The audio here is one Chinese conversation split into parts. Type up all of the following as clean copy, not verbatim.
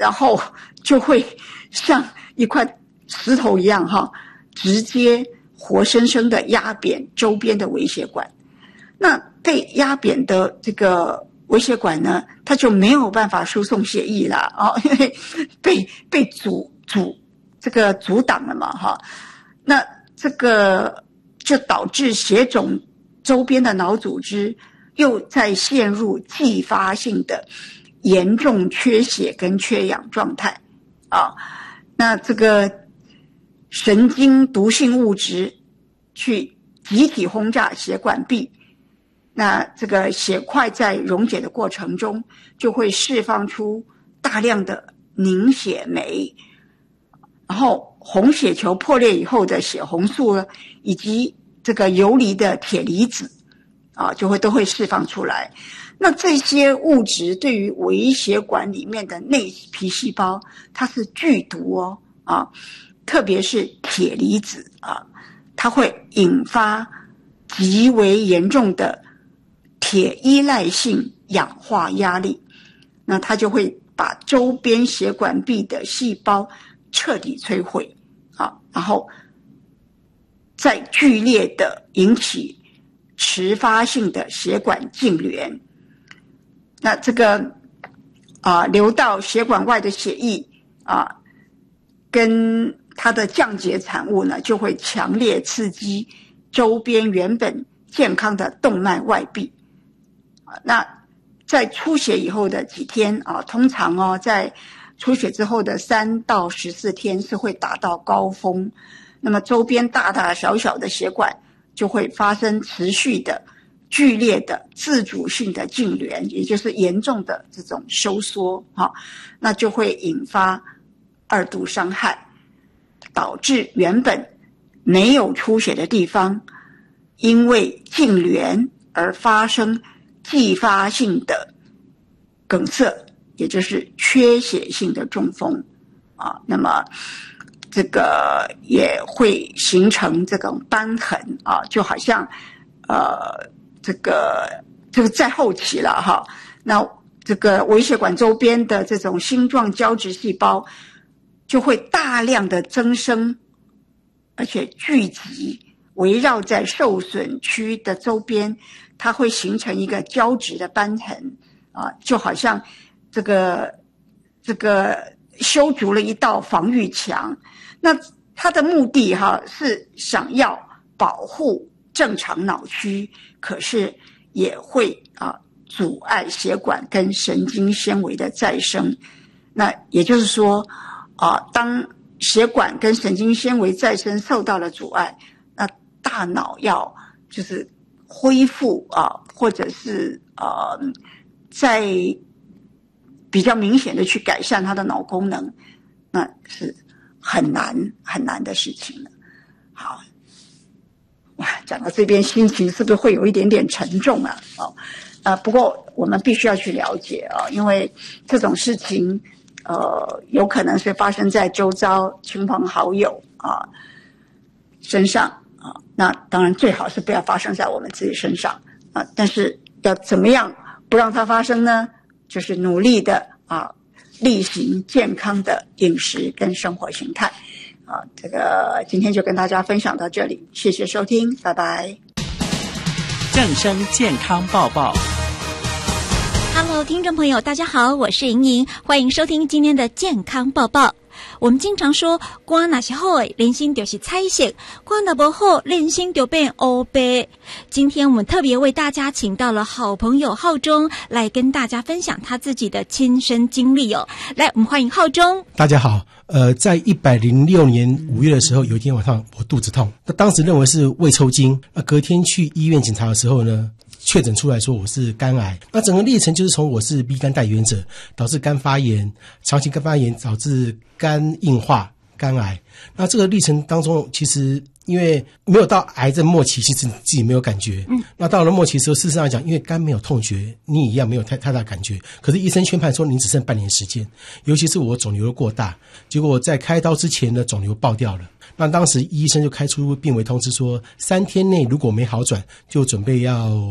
然后就会像一块石头一样直接活生生的压扁周边的微血管。那被压扁的这个微血管呢，它就没有办法输送血液了因为被阻挡了嘛那这个就导致血肿周边的脑组织又在陷入继发性的严重缺血跟缺氧状态那这个神经毒性物质去集体轰炸血管壁，那这个血块在溶解的过程中就会释放出大量的凝血酶，然后红血球破裂以后的血红素呢，以及这个游离的铁离子都会释放出来。那这些物质对于微血管里面的内皮细胞它是剧毒特别是铁离子它会引发极为严重的铁依赖性氧化压力，那它就会把周边血管壁的细胞彻底摧毁然后再剧烈的引起迟发性的血管痉挛。那这个流到血管外的血液跟它的降解产物呢，就会强烈刺激周边原本健康的动脉外壁那在出血以后的几天通常在出血之后的3到14天是会达到高峰，那么周边大大小小的血管就会发生持续的剧烈的自主性的痉挛，也就是严重的这种收缩那就会引发2度伤害，导致原本没有出血的地方因为痉挛而发生继发性的梗塞，也就是缺血性的中风那么这个也会形成这种瘢痕就好像这个在后期了那这个微血管周边的这种星状胶质细胞就会大量的增生，而且聚集围绕在受损区的周边，它会形成一个胶质的瘢痕就好像这个修筑了一道防御墙。那它的目的是想要保护正常脑区，可是也会阻碍血管跟神经纤维的再生。那也就是说当血管跟神经纤维再生受到了阻碍，那大脑要就是恢复或者是在比较明显的去改善它的脑功能，那是很难的事情了。好，哇，讲到这边心情是不是会有一点点沉重不过我们必须要去了解因为这种事情有可能是发生在周遭亲朋好友身上那当然最好是不要发生在我们自己身上但是要怎么样不让它发生呢？就是努力的力行健康的饮食跟生活形态这个今天就跟大家分享到这里，谢谢收听，拜拜。 正声健康报报。 Hello， 听众朋友，大家好，我是莹莹，欢迎收听今天的健康报报。我们经常说，肝若是好的，人生就是彩色；肝若不好，人生就变黑白。今天我们特别为大家请到了好朋友浩中来跟大家分享他自己的亲身经历来，我们欢迎浩中。 大家好，在106年5月的时候，有一天晚上我肚子痛，那当时认为是胃抽筋，隔天去医院检查的时候呢，确诊出来说我是肝癌。那整个历程就是从我是 B 肝带原者，导致肝发炎，长期肝发炎导致肝硬化、肝癌。那这个历程当中，其实因为没有到癌症末期，其实自己没有感觉。那到了末期的时候，事实上来讲，因为肝没有痛觉，你一样没有太大感觉。可是医生宣判说你只剩半年时间，尤其是我肿瘤过大，结果在开刀之前呢，肿瘤爆掉了。那当时医生就开出病危通知说，3天内如果没好转，就准备要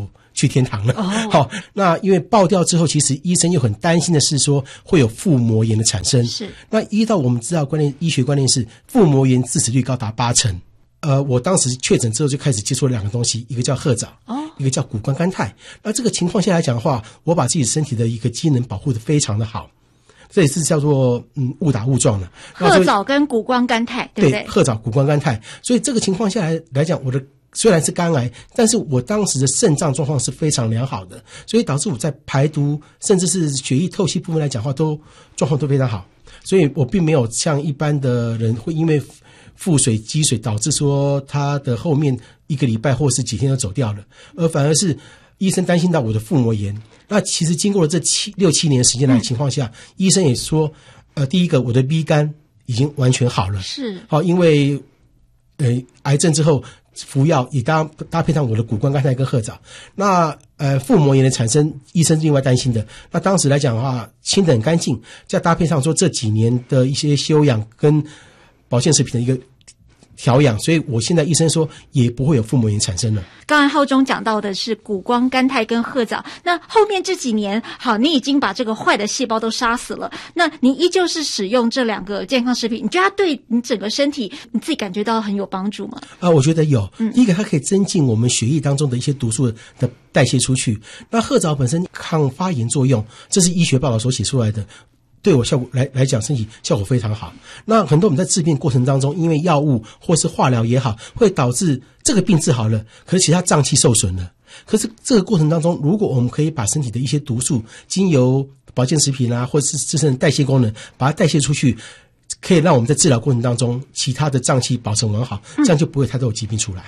去天堂了。 好， 那因为爆掉之后，其实医生又很担心的是说会有腹膜炎的产生。 是。 那依照我们知道观念，医学观念是腹膜炎致死率高达80%。我当时确诊之后就开始接触了2个东西，一个叫褐藻，一个叫谷胱甘肽。那这个情况下来讲的话，我把自己身体的一个机能保护得非常的好，这也是叫做误打误撞的。 褐藻跟谷胱甘肽，对不对？ 对，褐藻、谷胱甘肽。所以这个情况下来讲，我的虽然是肝癌，但是我当时的肾脏状况是非常良好的，所以导致我在排毒甚至是血液透析部分来讲的话，状况都非常好。所以我并没有像一般的人会因为腹水积水导致说他的后面1个礼拜或是几天就走掉了，而反而是医生担心到我的腹膜炎。那其实经过了这6、7年时间来的情况下，医生也说，第一个我的 B 肝已经完全好了， 是好，因为癌症之后服药也搭配上我的谷胱甘肽跟褐藻。那腹膜炎的产生，医生另外担心的。那当时来讲的话，清得很干净，再搭配上说这几年的一些休养跟保健食品的一个调养，所以我现在医生说也不会有腹膜炎产生了。 刚才浩中讲到的是谷胱甘肽跟褐藻，那后面这几年，好，你已经把这个坏的细胞都杀死了，那你依旧是使用这2个健康食品，你觉得它对你整个身体你自己感觉到很有帮助吗？ 我觉得有。第一个，它可以增进我们血液当中的一些毒素的代谢出去。那褐藻本身抗发炎作用，这是医学报道所写出来的。对我效果来讲，身体效果非常好。那很多我们在治病过程当中，因为药物或是化疗也好，会导致这个病治好了，可是其他脏器受损了。可是这个过程当中，如果我们可以把身体的一些毒素，经由保健食品或者是自身的代谢功能，把它代谢出去，可以让我们在治疗过程当中，其他的脏器保存完好，这样就不会太多的疾病出来。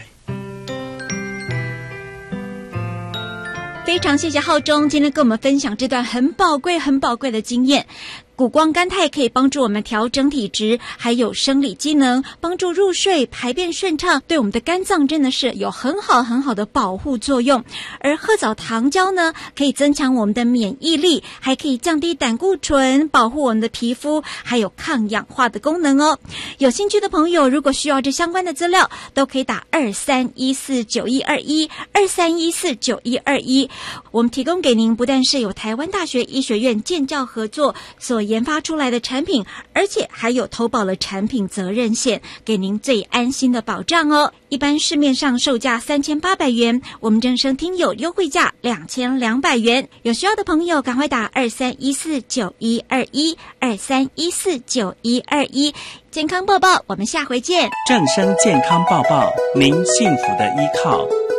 非常谢谢浩中今天跟我们分享这段很宝贵的经验。谷胱甘肽可以帮助我们调整体质，还有生理机能，帮助入睡、排便顺畅，对我们的肝脏真的是有很好的保护作用。而褐藻糖胶呢，可以增强我们的免疫力，还可以降低胆固醇，保护我们的皮肤，还有抗氧化的功能哦。有兴趣的朋友，如果需要这相关的资料，都可以打23149121 23149121。我们提供给您不但是有台湾大学医学院建教合作所研发出来的产品，而且还有投保了产品责任险，给您最安心的保障哦。一般市面上售价3800元，我们正声听友优惠价2200元。有需要的朋友赶快打23149121 23149121。健康报报，我们下回见。 正声健康报报，您幸福的依靠。